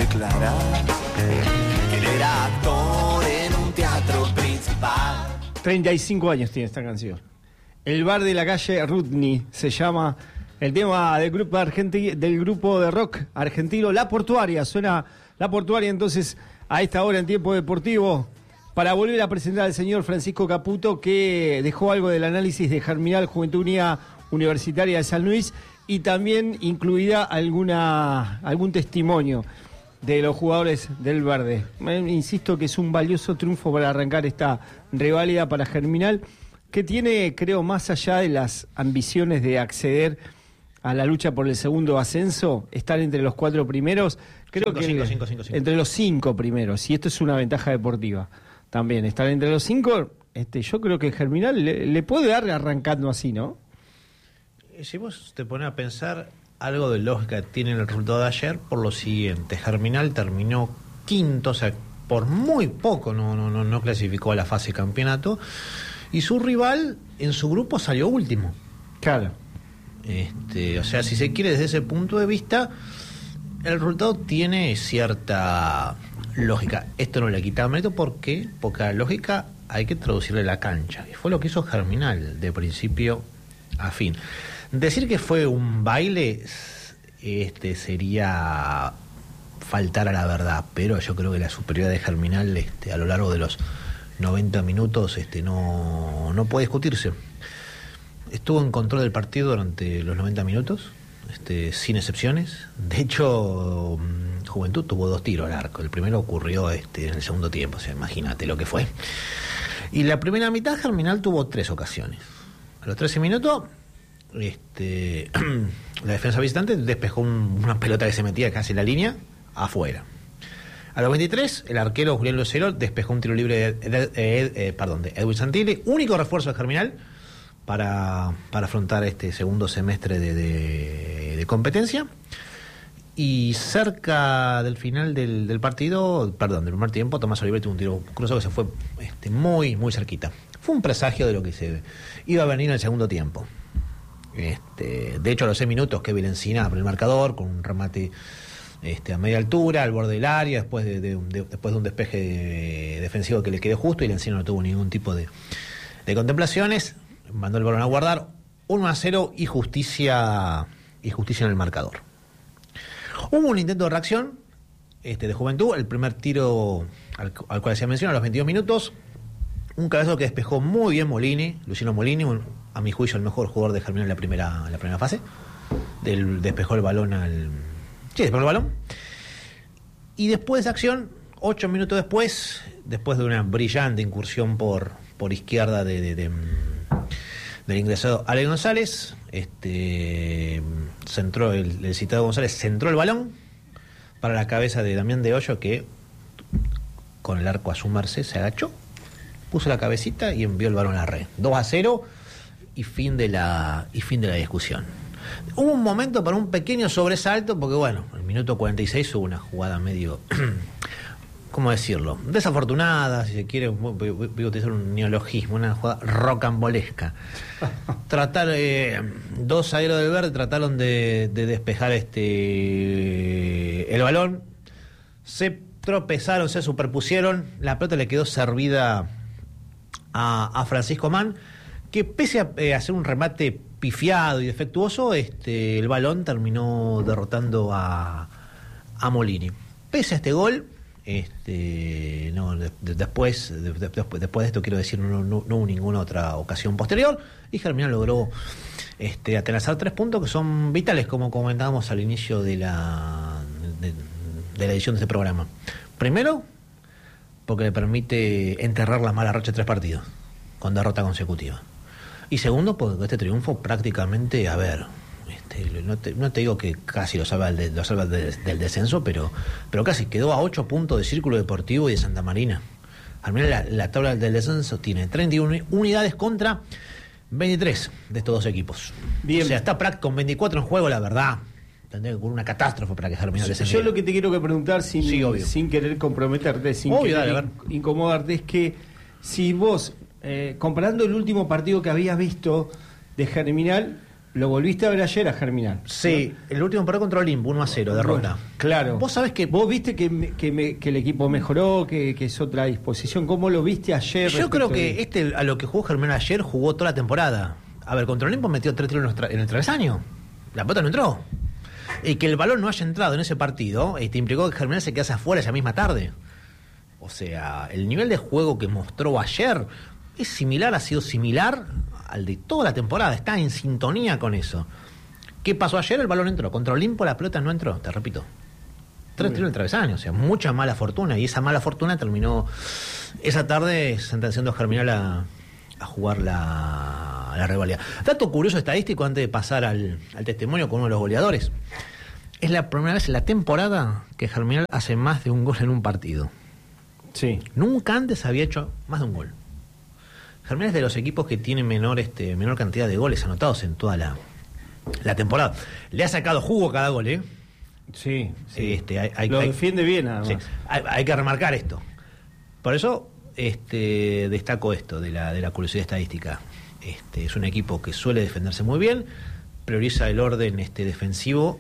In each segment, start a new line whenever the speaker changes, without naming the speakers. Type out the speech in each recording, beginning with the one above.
declarar que él era actor en un teatro principal.
35 años tiene esta canción. El bar de la calle Rudney se llama el tema del grupo de rock argentino La Portuaria. Suena La Portuaria entonces a esta hora en Tiempo Deportivo para volver a presentar al señor Francisco Caputo, que dejó algo del análisis de Germinal Juventud Unida Universitaria de San Luis y también incluida algún testimonio de los jugadores del Verde. Insisto que es un valioso triunfo para arrancar esta reválida para Germinal, que tiene, creo, más allá de las ambiciones de acceder a la lucha por el segundo ascenso, estar entre los 4 primeros, creo que entre los 5 primeros, y esto es una ventaja deportiva también, estar entre los 5, yo creo que Germinal le puede dar arrancando así, ¿no?
Si vos te pones a pensar, algo de lógica tiene el resultado de ayer por lo siguiente: Germinal terminó quinto, o sea, por muy poco no clasificó a la fase campeonato, y su rival en su grupo salió último.
Claro.
O sea, si se quiere, desde ese punto de vista, el resultado tiene cierta lógica. Esto no le quita mérito, porque a la lógica hay que traducirle la cancha, y fue lo que hizo Germinal de principio a fin. Decir que fue un baile sería faltar a la verdad, pero yo creo que la superioridad de Germinal a lo largo de los 90 minutos no puede discutirse. Estuvo en control del partido durante los 90 minutos, sin excepciones. De hecho, Juventud tuvo 2 tiros al arco. El primero ocurrió en el segundo tiempo, o sea, imagínate lo que fue. Y la primera mitad Germinal tuvo 3 ocasiones. A los 13 minutos, la defensa visitante despejó una pelota que se metía casi en la línea afuera. A los 23, el arquero Julián Lucero despejó un tiro libre de Edwin Santilli, único refuerzo de Germinal para afrontar este segundo semestre de competencia. Y cerca del final del partido, del primer tiempo, Tomás Oliver tuvo un tiro cruzado que se fue muy, muy cerquita. Fue un presagio de lo que se iba a venir en el segundo tiempo. De hecho, a los 6 minutos, Kevin Encina abre el marcador con un remate a media altura, al borde del área, después de un despeje defensivo que le quedó justo, y Encina no tuvo ningún tipo de contemplaciones. Mandó el balón a guardar, 1-0 y justicia en el marcador. Hubo un intento de reacción de Juventud, el primer tiro al cual hacía mención a los 22 minutos. Un cabezazo que despejó muy bien Luciano Molini, a mi juicio el mejor jugador de Germinal en la primera fase. Despejó el balón despejó el balón. Y después de esa acción, 8 minutos después de una brillante incursión por izquierda del ingresado Ale González, centró el citado González, centró el balón para la cabeza de Damián de Hoyo, que con el arco a su merced se agachó, puso la cabecita y envió el balón a la red. 2-0 y fin de la discusión. Hubo un momento para un pequeño sobresalto, porque en el minuto 46 hubo una jugada medio, ¿cómo decirlo?, desafortunada, si se quiere. Voy a utilizar un neologismo, una jugada rocambolesca. Dos zagueros del Verde trataron de despejar el balón, se tropezaron, se superpusieron, la pelota le quedó servida a Francisco Mann, que pese a hacer un remate pifiado y defectuoso, el balón terminó derrotando a Molini. Pese a este gol, después de esto, quiero decir, no hubo ninguna otra ocasión posterior, y Germinal logró atenazar 3 puntos que son vitales, como comentábamos al inicio de la edición de este programa. Primero, porque le permite enterrar la mala racha de 3 partidos con derrota consecutiva. Y segundo, porque este triunfo prácticamente, no te digo que casi lo salva del descenso, pero casi quedó a 8 puntos de Círculo Deportivo y de Santa Marina. Al menos la tabla del descenso tiene 31 unidades contra 23 de estos 2 equipos. Bien. O sea, está con 24 en juego, la verdad. Tendría que ocurrir una catástrofe para que Germinal descendiera.
Yo lo que te quiero preguntar, sin querer comprometerte, sin querer incomodarte, es que si vos, comparando el último partido que habías visto de Germinal Lo volviste a ver ayer a Germinal.
Sí, el último partido contra Olimpo, 1-0, derrota.
Bueno, claro.
Vos sabés que...
Vos viste que el equipo mejoró, que es otra disposición. ¿Cómo lo viste ayer?
Yo creo que a lo que jugó Germinal ayer, jugó toda la temporada. A ver, contra Olimpo metió 3 tiros en el travesaño. La pelota no entró. Y que el balón no haya entrado en ese partido implicó que Germinal se quedase afuera esa misma tarde. O sea, el nivel de juego que mostró ayer es similar, ha sido similar al de toda la temporada. Está en sintonía con eso. ¿Qué pasó ayer? El balón entró. Contra Olimpo la pelota no entró, te repito. 3 tiros en el travesaño, o sea, mucha mala fortuna. Y esa mala fortuna terminó esa tarde sentenciando a Germinal a jugar la rivalidad. Dato curioso estadístico antes de pasar al testimonio con uno de los goleadores. Es la primera vez en la temporada que Germinal hace más de un gol en un partido.
Sí.
Nunca antes había hecho más de un gol. Germinal es de los equipos que tiene menor cantidad de goles anotados en toda la temporada. Le ha sacado jugo a cada gol, ¿eh?
Sí.
Lo
defiende bien, además.
Sí, hay que remarcar esto. Por eso destaco esto de la curiosidad estadística. Es un equipo que suele defenderse muy bien, prioriza el orden defensivo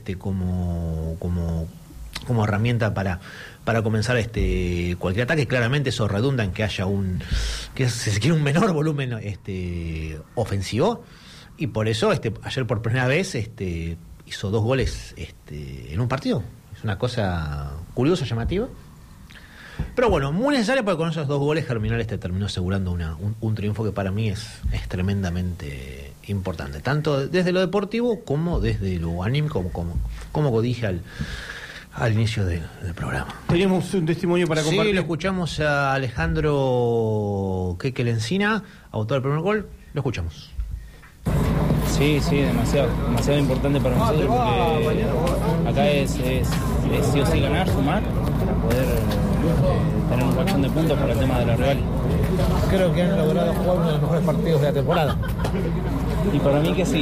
como herramienta para comenzar cualquier ataque. Claramente eso redunda en que haya un menor volumen ofensivo, y por eso ayer por primera vez hizo 2 goles en un partido. Es una cosa curiosa, llamativa, pero bueno, muy necesaria, porque con esos 2 goles Germinal terminó asegurando un triunfo que para mí es tremendamente importante, tanto desde lo deportivo como desde lo anímico, como dije al inicio del programa.
Tenemos un testimonio para compartir.
Sí, lo escuchamos a Alejandro Queque Encina, autor del primer gol. Lo escuchamos.
Sí, demasiado importante para nosotros, porque acá es sí o sí ganar, sumar, para poder tener un colchón de puntos para el tema de la rival.
Creo que han logrado jugar uno de los mejores partidos de la temporada.
Y para mí que sí.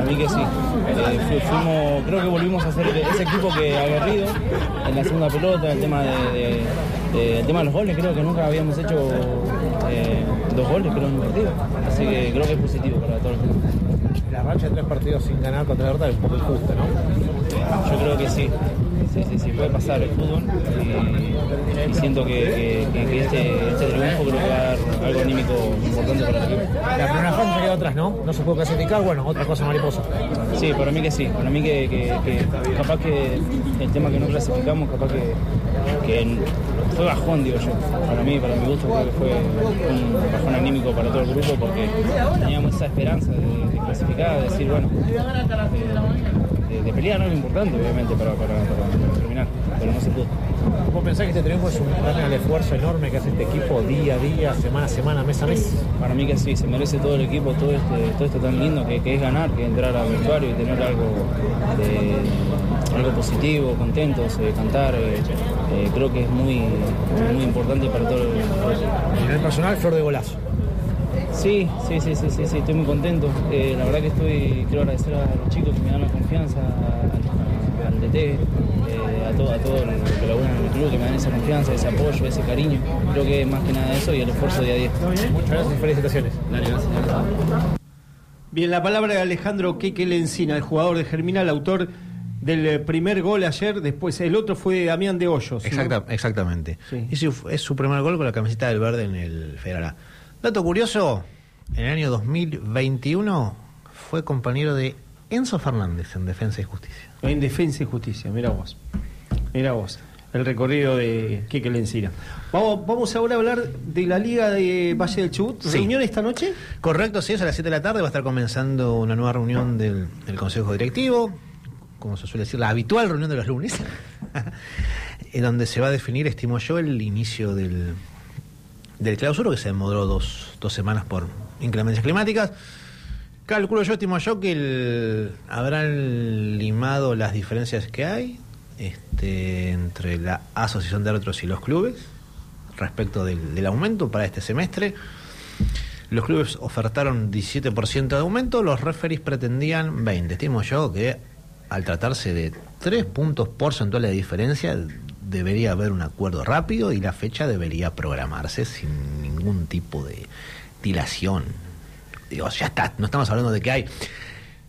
Creo que volvimos a ser ese equipo que aguerrido en la segunda pelota, el tema el tema de los goles. Creo que nunca habíamos hecho 2 goles, creo, en un partido. Así que creo que es positivo para todos los equipos.
La racha de 3 partidos sin ganar contra la verdad es un poco injusta, ¿no?
Yo creo que sí. Sí, puede pasar el fútbol, y siento que este triunfo creo que va a dar algo anímico importante para el equipo.
La primera fase se quedó atrás, ¿no? No se pudo clasificar, bueno, otra cosa mariposa.
Sí, para mí que sí, para mí que capaz que el tema que no clasificamos, capaz que fue bajón, digo yo. Para mi gusto creo que fue un bajón anímico para todo el grupo, porque teníamos esa esperanza de clasificar, de decir, bueno, de pelear, no es lo importante, obviamente, para terminar, pero no se pudo.
¿Vos pensás que este triunfo es un gran esfuerzo enorme que hace este equipo día a día, semana a semana, mes a mes?
Para mí que sí, se merece todo el equipo, todo esto tan lindo que es ganar, que es entrar al vestuario y tener algo positivo, contentos, cantar. Creo que es muy importante para todo el equipo.
A nivel personal, flor de golazo.
Sí, estoy muy contento. La verdad que quiero agradecer a los chicos que me dan la confianza, al DT, a todo el que laburan en el club, que me dan esa confianza, ese apoyo, ese cariño. Creo que más que nada eso y el esfuerzo día a día.
Muchas gracias y felicitaciones.
Dale, gracias.
Bien, la palabra de Alejandro Queque Encina, el jugador de Germinal, autor del primer gol ayer. Después el otro fue Damián de Hoyos, ¿no?
Exactamente.
Sí.
Es su primer gol con la camiseta del verde en el Federal A. Dato curioso, en el año 2021 fue compañero de Enzo Fernández en Defensa y Justicia.
En Defensa y Justicia, mira vos, el recorrido de Queque Encina. Vamos ahora a hablar de la Liga de Valle del Chubut.
Sí.
¿Reunión esta noche?
Correcto, sí, es a las 7 de la tarde, va a estar comenzando una nueva reunión del Consejo Directivo, como se suele decir, la habitual reunión de los lunes, en donde se va a definir, estimo yo, el inicio del clausuro, que se demoró dos semanas por inclemencias climáticas. Calculo yo, estimo yo, que habrán limado las diferencias que hay entre la Asociación de Árbitros y los clubes respecto del aumento para este semestre. Los clubes ofertaron 17% de aumento, los referees pretendían 20%. Estimo yo que al tratarse de 3 puntos porcentuales de diferencia, debería haber un acuerdo rápido y la fecha debería programarse sin ningún tipo de dilación. Digo, ya está, no estamos hablando de que hay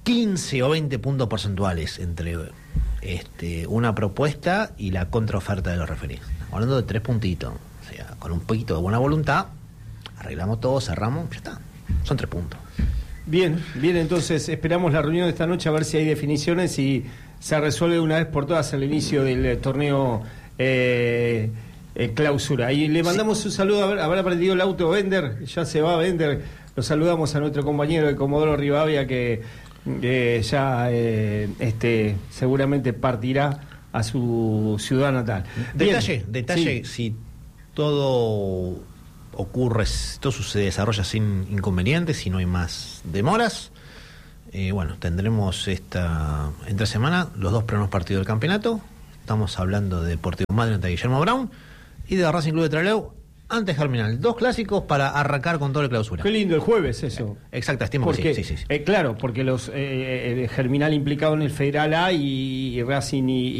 15 o 20 puntos porcentuales entre una propuesta y la contraoferta de los referees. Estamos hablando de 3 puntitos. O sea, con un poquito de buena voluntad, arreglamos todo, cerramos, ya está. Son 3 puntos.
Bien, entonces esperamos la reunión de esta noche a ver si hay definiciones y se resuelve una vez por todas el inicio del torneo clausura. Y le mandamos un saludo, habrá aprendido el auto Bender, ya se va Bender, lo saludamos a nuestro compañero de Comodoro Rivadavia que ya seguramente partirá a su ciudad natal.
Detalle,
sí.
Si todo ocurre, todo se desarrolla sin inconvenientes, si no hay más demoras, tendremos entre semana los 2 primeros partidos del campeonato. Estamos hablando de Deportivo Madryn ante Guillermo Brown y de Racing Club de Trelew ante Germinal. 2 clásicos para arrancar con todo el clausura.
Qué lindo el jueves eso.
Exacto, estimo que sí.
Claro, porque los Germinal implicado en el Federal A y Racing y